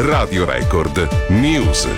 Radio Record News.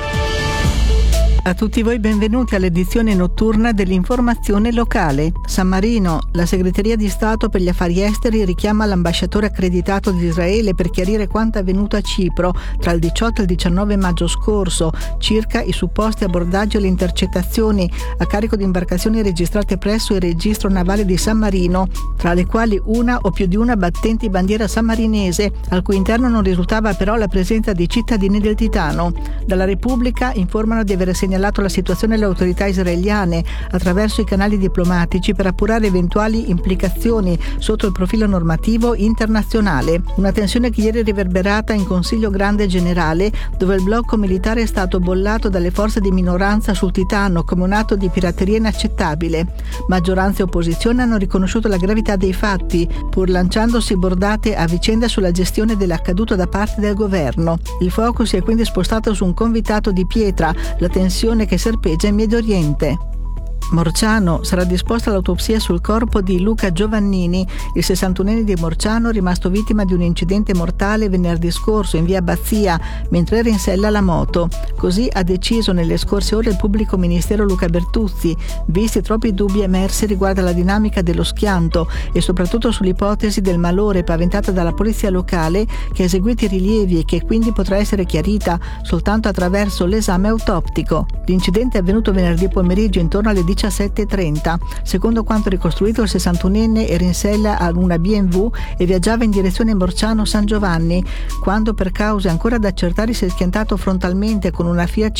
A tutti voi benvenuti all'edizione notturna dell'informazione locale. San Marino, la Segreteria di Stato per gli Affari Esteri richiama l'ambasciatore accreditato di Israele per chiarire quanto è avvenuto a Cipro tra il 18 e il 19 maggio scorso, circa i supposti abbordaggi e le intercettazioni a carico di imbarcazioni registrate presso il registro navale di San Marino, tra le quali una o più di una battenti bandiera sammarinese, al cui interno non risultava però la presenza di cittadini del Titano. Dalla Repubblica informano di aver segnalato la situazione alle autorità israeliane attraverso i canali diplomatici per appurare eventuali implicazioni sotto il profilo normativo internazionale. Una tensione che ieri è riverberata in Consiglio Grande Generale, dove il blocco militare è stato bollato dalle forze di minoranza sul Titano come un atto di pirateria inaccettabile. Maggioranza e opposizione hanno riconosciuto la gravità dei fatti, pur lanciandosi bordate a vicenda sulla gestione dell'accaduto da parte del governo. Il focus si è quindi spostato su un convitato di pietra, la tensione che serpeggia in Medio Oriente. Morciano, sarà disposta l'autopsia sul corpo di Luca Giovannini, il 61enne di Morciano rimasto vittima di un incidente mortale venerdì scorso in via Abbazia mentre era in sella alla moto. Così ha deciso nelle scorse ore il pubblico ministero Luca Bertuzzi, visti troppi dubbi emersi riguardo alla dinamica dello schianto e soprattutto sull'ipotesi del malore paventata dalla polizia locale, che ha eseguito i rilievi e che quindi potrà essere chiarita soltanto attraverso l'esame autoptico. L'incidente è avvenuto venerdì pomeriggio intorno alle 17:30. Secondo quanto ricostruito, il 61enne era in sella ad una BMW e viaggiava in direzione Morciano San Giovanni, quando per cause ancora da accertare si è schiantato frontalmente con una Fiat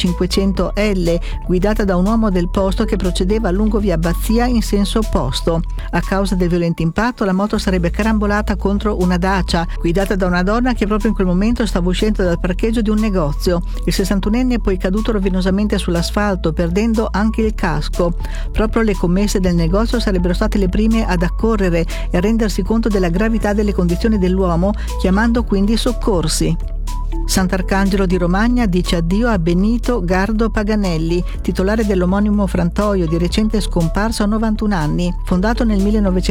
500L guidata da un uomo del posto che procedeva lungo via Abbazia in senso opposto. A causa del violento impatto la moto sarebbe carambolata contro una Dacia guidata da una donna che proprio in quel momento stava uscendo dal parcheggio di un negozio. Il 61enne è poi caduto rovinosamente sull'asfalto, perdendo anche il casco. Proprio le commesse del negozio sarebbero state le prime ad accorrere e a rendersi conto della gravità delle condizioni dell'uomo, chiamando quindi i soccorsi. Sant'Arcangelo di Romagna dice addio a Benito Gardo Paganelli, titolare dell'omonimo frantoio di recente scomparso a 91 anni. Fondato nel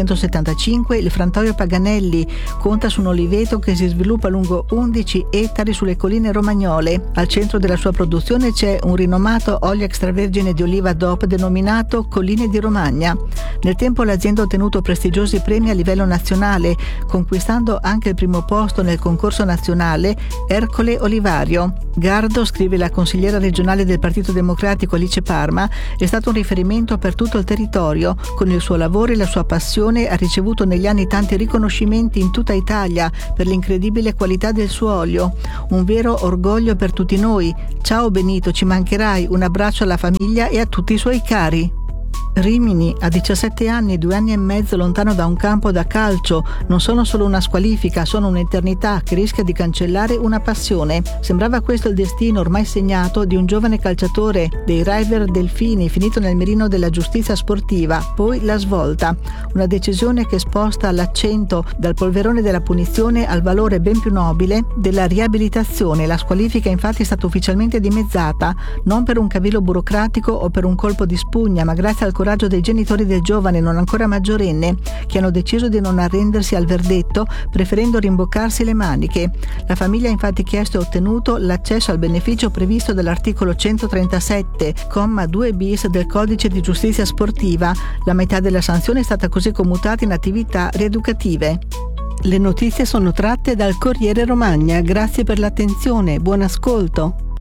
1975, il frantoio Paganelli conta su un oliveto che si sviluppa lungo 11 ettari sulle colline romagnole. Al centro della sua produzione c'è un rinomato olio extravergine di oliva DOP denominato Colline di Romagna. Nel tempo l'azienda ha ottenuto prestigiosi premi a livello nazionale, conquistando anche il primo posto nel concorso nazionale Ercole Olivario. Gardo, scrive la consigliera regionale del Partito Democratico Alice Parma, è stato un riferimento per tutto il territorio. Con il suo lavoro e la sua passione ha ricevuto negli anni tanti riconoscimenti in tutta Italia per l'incredibile qualità del suo olio. Un vero orgoglio per tutti noi. Ciao Benito, ci mancherai. Un abbraccio alla famiglia e a tutti i suoi cari. Rimini, a 17 anni, 2 anni e mezzo lontano da un campo da calcio, non sono solo una squalifica, sono un'eternità che rischia di cancellare una passione. Sembrava questo il destino ormai segnato di un giovane calciatore dei River Delfini finito nel mirino della giustizia sportiva, poi la svolta. Una decisione che sposta l'accento dal polverone della punizione al valore ben più nobile della riabilitazione. La squalifica infatti è stata ufficialmente dimezzata, non per un cavillo burocratico o per un colpo di spugna, ma grazie al coraggio dei genitori del giovane non ancora maggiorenne, che hanno deciso di non arrendersi al verdetto, preferendo rimboccarsi le maniche. La famiglia ha infatti chiesto e ottenuto l'accesso al beneficio previsto dall'articolo 137, comma 2 bis del Codice di Giustizia Sportiva. La metà della sanzione è stata così commutata in attività rieducative. Le notizie sono tratte dal Corriere Romagna. Grazie per l'attenzione, buon ascolto.